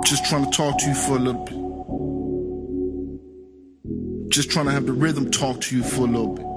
Just trying to talk to you for a little bit. Just trying to have the rhythm talk to you for a little bit.